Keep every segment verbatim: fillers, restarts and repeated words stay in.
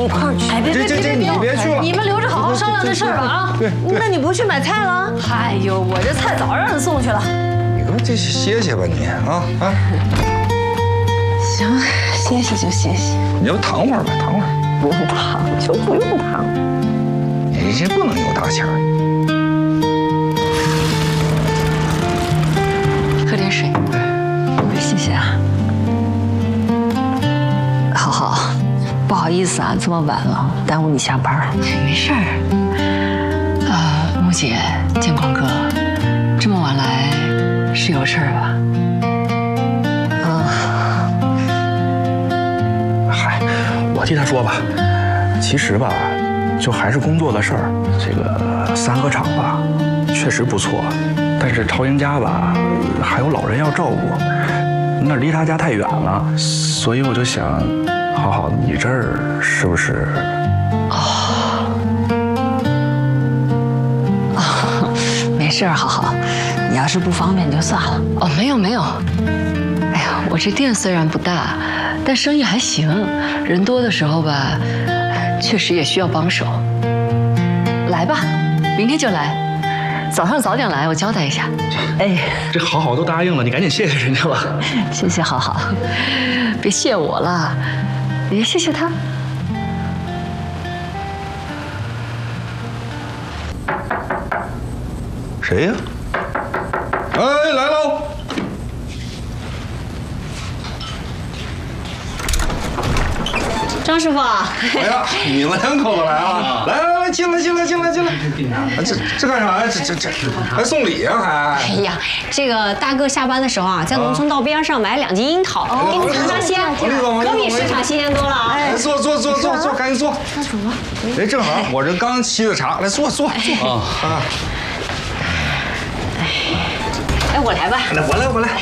一块儿去。 哎，别别别别， 你别去了， 你们留着好好商量这事儿吧啊！ 对， 那你不去买菜了？ 哎呦，我这菜早让人送去了。 你给我这歇歇吧你啊啊！ 行，歇歇就歇歇。 你要不躺会儿吧，躺会儿。 不用躺，就不用躺。 你这不能有大钱儿。 喝点水。谢谢啊。好好，不好意思啊，这么晚了，耽误你下班。 没事儿。呃，木姐，建光哥，这么晚来是有事儿吧？ 嗨，我替他说吧。其实吧，就还是工作的事儿。这个三合厂吧，确实不错，但是朝阳家吧，还有老人要照顾，那离他家太远了，所以我就想，好好，你这儿是不是？ 哦，哦，没事儿，好好，你要是不方便就算了。哦，没有没有。哎呀，我这店虽然不大，但生意还行，人多的时候吧，确实也需要帮手。来吧，明天就来。早上早点来，我交代一下。哎， 这好好都答应了，你赶紧谢谢人家吧。 谢谢好好，别谢我了，你谢谢他。 谁呀？哎，来喽！ 张师傅， 哎呀，你们两口子来啊！来来来，进来进来进来进来！这这干啥呀？这这这还送礼呀？还？ 哎呀，这个大哥下班的时候啊，在农村道边上买了两斤樱桃，给你尝尝鲜，可比市场新鲜多了啊！ 来，坐坐坐坐坐，赶紧坐。那怎么？哎，正好我这刚沏的茶，来坐坐坐啊啊！ 哎，我来吧。 来，我来我来。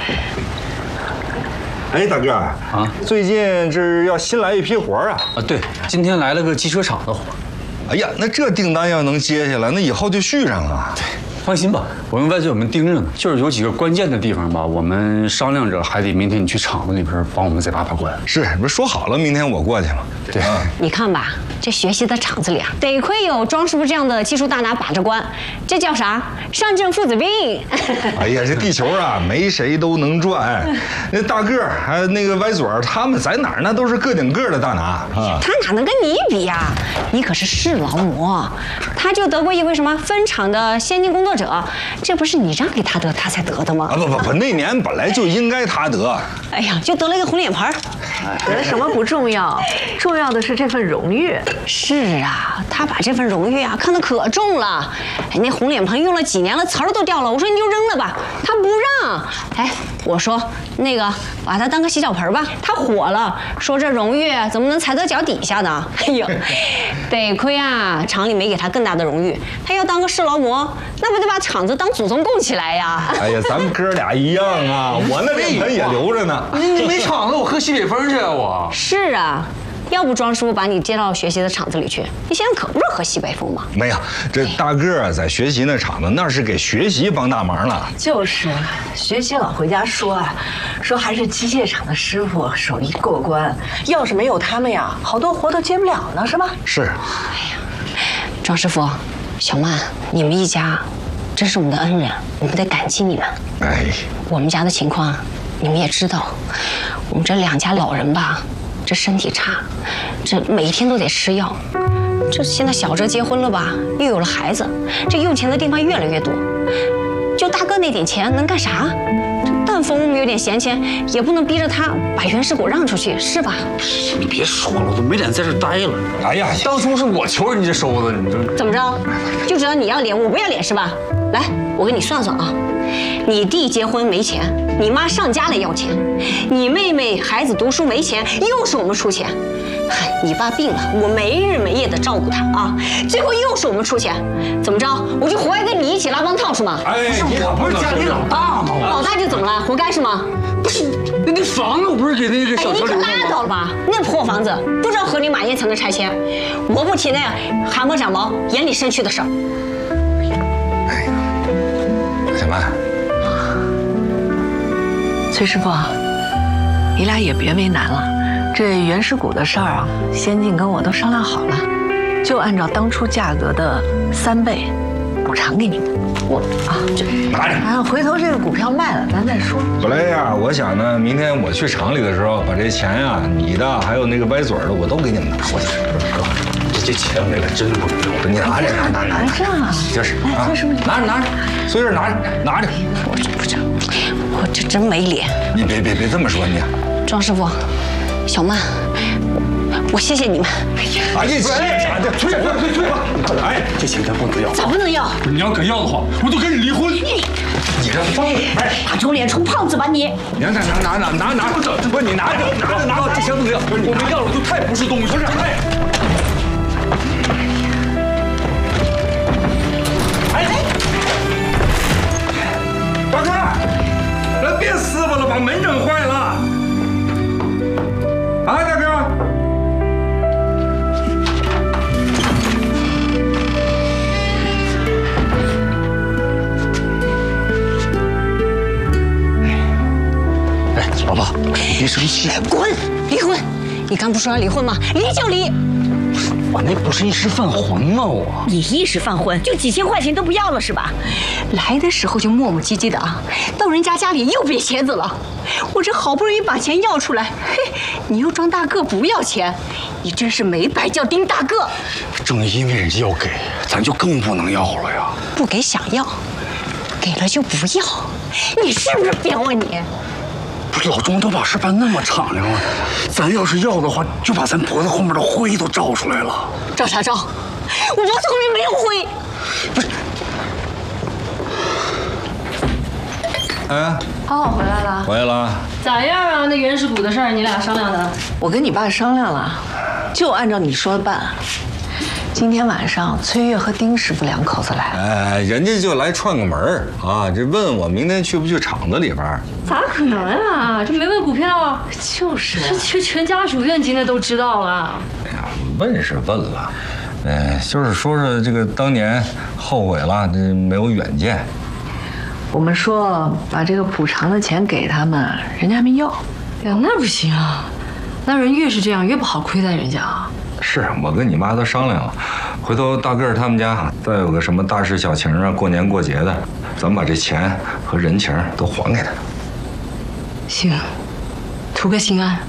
哎，大哥啊，最近这是要新来一批活啊？ 啊，对，今天来了个机车厂的活。 哎呀，那这订单要能接下来，那以后就续上了。 对，放心吧，我们外界我们盯着呢，就是有几个关键的地方吧，我们商量着，还得明天你去厂子里边帮我们再把把关。 是，不是说好了明天我过去吗？ 对， 你看吧，这学习的厂子里啊，得亏有庄师傅这样的技术大拿把着关，这叫啥？上阵父子兵。 哎呀，这地球啊，没谁都能转。那大个儿还有那个歪嘴儿，他们在哪儿那都是个顶个的大拿啊。 他哪能跟你比呀？你可是市劳模，他就得过一回什么分厂的先进工作者，这不是你让给他得，他才得的吗？ 啊不不不，那年本来就应该他得。 哎呀，就得了一个红脸盆儿。 得什么不重要，重要的是这份荣誉。 是啊，他把这份荣誉啊看得可重了。哎，那红脸盆用了几年了，词儿都掉了。我说你就扔了吧，他不让。哎，我说那个把它当个洗脚盆吧，他火了，说这荣誉怎么能踩到脚底下呢？哎呦，得亏啊，厂里没给他更大的荣誉，他要当个市劳模，那不得把厂子当祖宗供起来呀？ 哎呀，咱们哥俩一样啊，我那脸盆也留着呢。 你你没厂子，我喝西北风去啊我。 是啊。要不庄师傅把你接到学习的厂子里去，你现在可不是喝西北风吗？ 没有，这大个儿在学习那厂子，那是给学习帮大忙了。 就是，学习老回家说啊，说还是机械厂的师傅手艺过关，要是没有他们呀，好多活都接不了呢，是吧？ 是。哎呀，庄师傅，小曼，你们一家真是我们的恩人，我们得感激你们。 哎， 我们家的情况你们也知道，我们这两家老人吧。这身体差，这每天都得吃药。这现在小哲结婚了吧，又有了孩子，这用钱的地方越来越多。就大哥那点钱能干啥？但凡我们有点闲钱，也不能逼着他把原始股让出去，是吧？ 你别说了，我都没脸在这待了。 哎呀， 当初是我求人家收的，你这怎么着？就知道你要脸，我不要脸是吧？来，我给你算算啊。你弟结婚没钱，你妈上家来要钱，你妹妹孩子读书没钱，又是我们出钱。嗨，你爸病了，我没日没夜的照顾他啊，最后又是我们出钱。怎么着？我就活该跟你一起拉帮套是吗？ 哎， 我不是家里老大吗？ 老大就怎么了？活该是吗？ 不是，那那房子我不是给那个小秋留的吗？你可拉倒了吧！那破房子不知道和你马燕才能拆迁，我不提那汗毛长毛、眼里生蛆的事儿。 哎呀，小曼。 崔师傅，你俩也别为难了， 这原石股的事儿啊，先进跟我都商量好了，就按照当初价格的三倍补偿给你们。我啊，这拿着。 啊，回头这个股票卖了，咱再说。 本来呀，我想呢，明天我去厂里的时候，把这钱呀，你的还有那个歪嘴的，我都给你们拿过去。哥，这钱没了真不能用，你拿着，拿拿拿拿。 这样啊， 这是来，这是不是？ 拿着拿着，随便拿着拿着。 我这不这，我这真没脸。 你别别别这么说你。 庄师傅，小曼，我谢谢你们。 哎呀，啥的，退退退退吧！哎，这钱咱不能要。 咋不能要？ 你要敢要的话，我都跟你离婚。 你你这疯了！哎， 打肿脸充胖子吧你！ 拿拿拿拿拿拿！不是，不是你拿着拿着拿着，这钱不能要。不是，我们要了就太不是东西。不是，哎。哎，大哥，咱别撕巴了，把门整坏了。啊，大哥。 宝宝，你别生气。 滚！离婚！你刚不说要离婚吗？离就离！ 我那不是一时犯浑吗？我你一时犯浑，就几千块钱都不要了是吧？来的时候就磨磨唧唧的啊，到人家家里又瘪鞋子了。我这好不容易把钱要出来，嘿，你又装大个不要钱，你真是没白叫丁大个。 正因为人家要给，咱就更不能要了呀。 不给想要，给了就不要，你是不是彪啊你？ 不是老庄都把事办那么敞亮了，咱要是要的话，就把咱脖子后面的灰都照出来了。 照啥照？我脖子后面没有灰。 不是。 哎， 哦，回来了， 回来了。 咋样啊？那原始股的事儿，你俩商量的？ 我跟你爸商量了，就按照你说的办。今天晚上崔月和丁师傅两口子来， 哎，人家就来串个门儿啊，这问我明天去不去厂子里边。 咋可能啊？这没问股票， 就是这全全家属院今天都知道了。 哎呀，问是问了，呃，就是说说这个当年后悔了，这没有远见。 我们说把这个补偿的钱给他们，人家还没要。 呀，那不行啊，那人越是这样，越不好亏待人家啊。 是我跟你妈都商量了，回头大个儿他们家再有个什么大事小情啊，过年过节的，咱们把这钱和人情都还给他。 行，图个心安。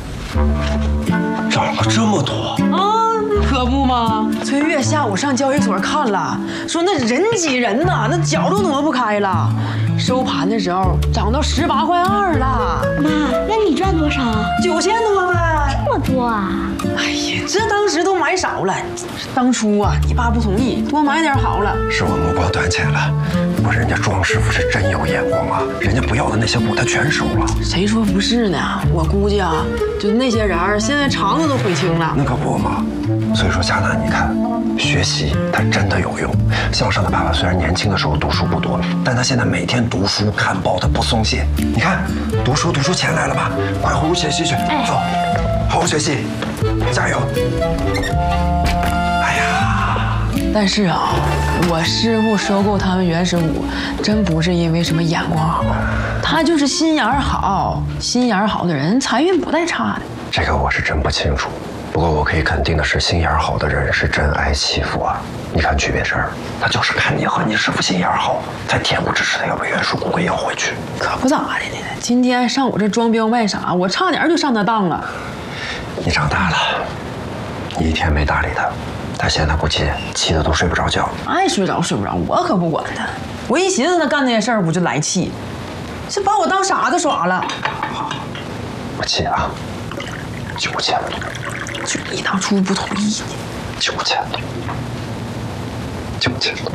涨了这么多啊，可不嘛！崔月下午上交易所看了，说那人挤人呐，那脚都挪不开了。收盘的时候涨到十八块二了。 妈，那你赚多少？ 九千多呗。 这么多啊！ 哎呀，这当时都买少了。当初啊，你爸不同意，多买点好了。 是我目光短浅了。不是，人家庄师傅是真有眼光啊，人家不要的那些股他全收了。 谁说不是呢？我估计啊，就那些人现在肠子都悔青了。 那可不嘛。所以说夏楠，你看，学习它真的有用。向上的爸爸虽然年轻的时候读书不多，但他现在每天读书看报，他不松懈。你看，读书读出钱来了吧？快回屋学习去，走，好好学习，加油！哎呀， 但是啊，我师傅收购他们原始股，真不是因为什么眼光好，他就是心眼儿好，心眼儿好的人财运不带差的。 这个我是真不清楚。不过我可以肯定的是，心眼好的人是真爱欺负啊！你看曲别生，他就是看你和你师傅心眼好，才恬不知耻的要把原属股给要回去。 可不咋的呢，今天上我这装彪卖傻，我差点就上他当了。 你长大了，你一天没搭理他，他现在不气，气得都睡不着觉。 爱睡着睡不着，我可不管他。我一寻思他干那些事儿，我就来气，这把我当傻子耍了。 不气啊，九千多。 就你当初不同意呢， 九千多，九千多。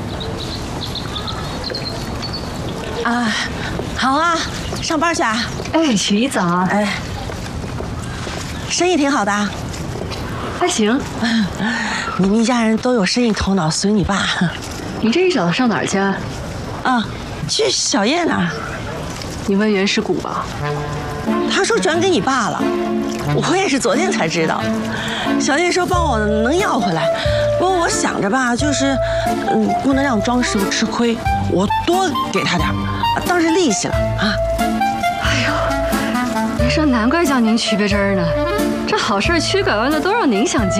啊，好啊，上班去啊？ 哎，起早。 哎，生意挺好的， 还行。 你们一家人都有生意头脑，随你爸。 你这一早上哪儿去？ 啊，去小叶那儿。 你问原始股吧。 他说转给你爸了，我也是昨天才知道。小叶说帮我能要回来，不过我想着吧，就是嗯，不能让庄师傅吃亏，我多给他点，当是利息了啊。 哎呦，没事， 难怪叫您曲别针呢，这好事曲拐弯的都让您想接。